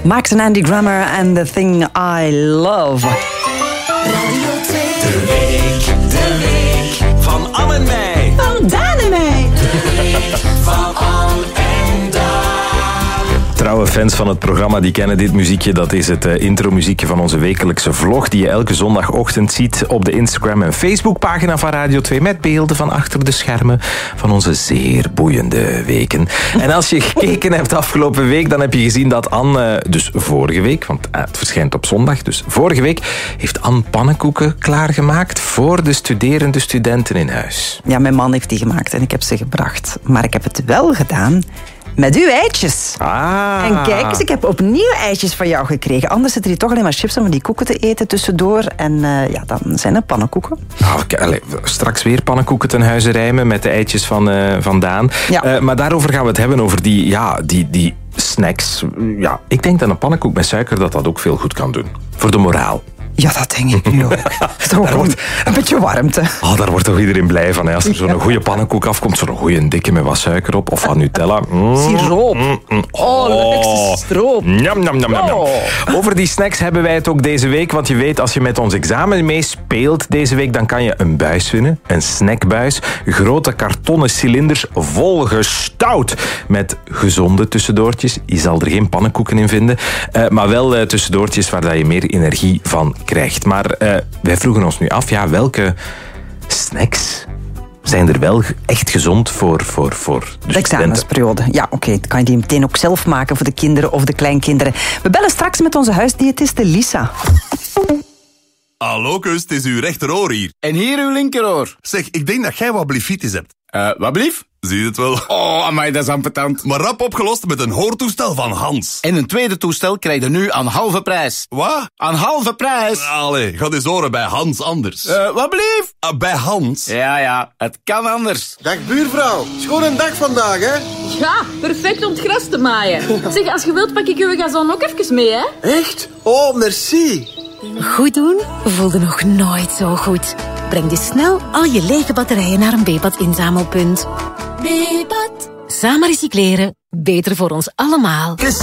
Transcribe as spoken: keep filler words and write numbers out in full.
Max en Andy Grammer and The Thing I Love. Radio twee. De week, de week. Van Anne en mij. Van Daan en mij. De week van Anne en Daan. Trouwe fans van het programma die kennen dit muziekje. Dat is het uh, intro-muziekje van onze wekelijkse vlog die je elke zondagochtend ziet op de Instagram- en Facebookpagina van Radio twee met beelden van achter de schermen van onze zeer boeiende weken. En als je gekeken hebt afgelopen week, dan heb je gezien dat Anne, uh, dus vorige week, want uh, het verschijnt op zondag, dus vorige week heeft Anne pannenkoeken klaargemaakt voor de studerende studenten in huis. Ja, mijn man heeft die gemaakt en ik heb ze gebracht. Maar ik heb het wel gedaan met uw eitjes. Ah. En kijk eens, ik heb opnieuw eitjes van jou gekregen. Anders zitten hier toch alleen maar chips om die koeken te eten tussendoor. En uh, ja, dan zijn er pannenkoeken. Oh, okay, allez, straks weer pannenkoeken ten huize rijmen met de eitjes van, uh, van Daan. Ja. Uh, maar daarover gaan we het hebben, over die, ja, die, die snacks. Ja, ik denk dat een pannenkoek met suiker dat dat ook veel goed kan doen. Voor de moraal. Ja, dat denk ik nu ook. Het is toch gewoon een beetje warmte. Oh, daar wordt toch iedereen blij van. Hè? Als er zo'n goede pannenkoek afkomt, zo'n goede dikke met wat suiker op. Of wat Nutella. Mm, Siroop. Mm, mm, Oh, lekkerste stroop. Njam, njam, njam, njam. Oh. Over die snacks hebben wij het ook deze week. Want je weet, als je met ons examen meespeelt deze week, dan kan je een buis winnen. Een snackbuis. Grote kartonnen cilinders volgestouwd met gezonde tussendoortjes. Je zal er geen pannenkoeken in vinden. Uh, maar wel uh, tussendoortjes waar dat je meer energie van krijgt. Maar uh, wij vroegen ons nu af, ja, welke snacks zijn er wel echt gezond voor, voor, voor de, De studenten? examensperiode. Ja, oké. Okay. Dan kan je die meteen ook zelf maken voor de kinderen of de kleinkinderen. We bellen straks met onze huisdiëtiste Lisa. Hallo, kus, het is uw rechteroor hier. En hier uw linkeroor. Zeg, ik denk dat jij wat blifitis hebt. Eh, uh, wat blief? Zie je het wel? Oh, amai, dat is ambetant. Maar rap opgelost met een hoortoestel van Hans. En een tweede toestel krijg je nu aan halve prijs. Wat? Aan halve prijs. Allee, ga eens horen bij Hans anders. Eh, uh, wat blief? Uh, bij Hans? Ja, ja, het kan anders. Dag buurvrouw, schoon een dag vandaag, hè? Ja, perfect om het gras te maaien. Zeg, als je wilt pak ik uw gazon ook even mee, hè? Echt? Oh, merci. Goed doen voelde nog nooit zo goed. Breng dus snel al je lege batterijen naar een B-pad inzamelpunt. B-pad. Samen recycleren, beter voor ons allemaal.